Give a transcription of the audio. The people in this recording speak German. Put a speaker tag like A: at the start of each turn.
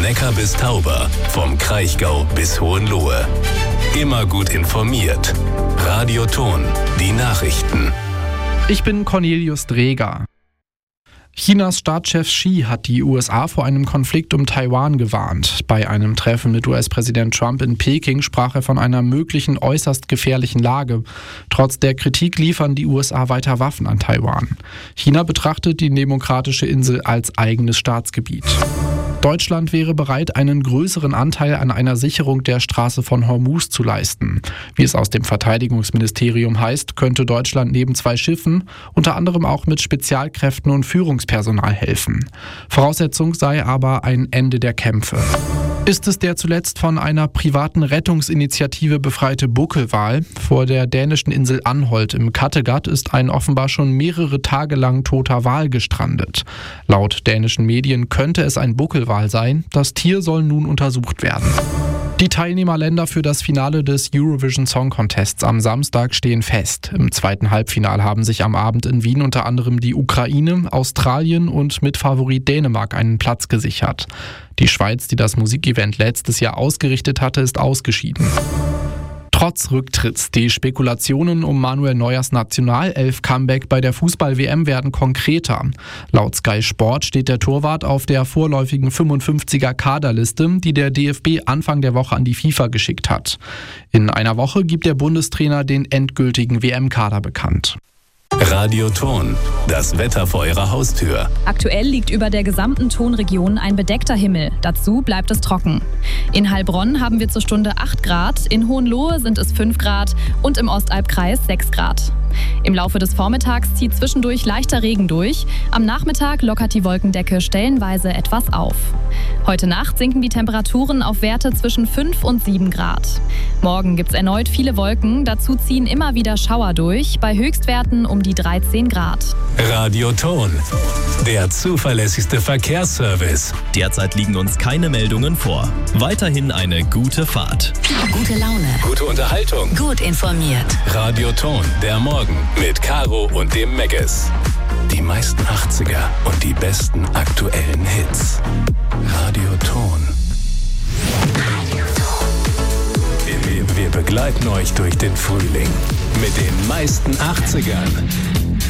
A: Neckar bis Tauber, vom Kraichgau bis Hohenlohe. Immer gut informiert. Radio Ton, die Nachrichten.
B: Ich bin Cornelius Dreger. Chinas Staatschef Xi hat die USA vor einem Konflikt um Taiwan gewarnt. Bei einem Treffen mit US-Präsident Trump in Peking sprach er von einer möglichen äußerst gefährlichen Lage. Trotz der Kritik liefern die USA weiter Waffen an Taiwan. China betrachtet die demokratische Insel als eigenes Staatsgebiet. Deutschland wäre bereit, einen größeren Anteil an einer Sicherung der Straße von Hormuz zu leisten. Wie es aus dem Verteidigungsministerium heißt, könnte Deutschland neben 2 Schiffen unter anderem auch mit Spezialkräften und Führungspersonal helfen. Voraussetzung sei aber ein Ende der Kämpfe. Ist es der zuletzt von einer privaten Rettungsinitiative befreite Buckelwal? Vor der dänischen Insel Anholt im Kattegat ist ein offenbar schon mehrere Tage lang toter Wal gestrandet. Laut dänischen Medien könnte es ein Buckelwal sein. Das Tier soll nun untersucht werden. Die Teilnehmerländer für das Finale des Eurovision Song Contests am Samstag stehen fest. Im zweiten Halbfinale haben sich am Abend in Wien unter anderem die Ukraine, Australien und Mitfavorit Dänemark einen Platz gesichert. Die Schweiz, die das Musikevent letztes Jahr ausgerichtet hatte, ist ausgeschieden. Trotz Rücktritts, die Spekulationen um Manuel Neuers Nationalelf-Comeback bei der Fußball-WM werden konkreter. Laut Sky Sport steht der Torwart auf der vorläufigen 55er-Kaderliste, die der DFB Anfang der Woche an die FIFA geschickt hat. In einer Woche gibt der Bundestrainer den endgültigen WM-Kader bekannt.
A: Radio Ton, das Wetter vor Ihrer Haustür.
C: Aktuell liegt über der gesamten Tonregion ein bedeckter Himmel. Dazu bleibt es trocken. In Heilbronn haben wir zur Stunde 8 Grad, in Hohenlohe sind es 5 Grad und im Ostalbkreis 6 Grad. Im Laufe des Vormittags zieht zwischendurch leichter Regen durch. Am Nachmittag lockert die Wolkendecke stellenweise etwas auf. Heute Nacht sinken die Temperaturen auf Werte zwischen 5 und 7 Grad. Morgen gibt es erneut viele Wolken, dazu ziehen immer wieder Schauer durch, bei Höchstwerten um die 13 Grad.
A: Radio Ton, der zuverlässigste Verkehrsservice.
D: Derzeit liegen uns keine Meldungen vor. Weiterhin eine gute Fahrt.
E: Gute Laune.
A: Gute Unterhaltung.
E: Gut informiert.
A: Radio Ton, der Morgen mit Caro und dem Megges. Die meisten 80er und die besten aktuellen Hits. Radio Ton. Wir begleiten euch durch den Frühling mit den meisten 80ern.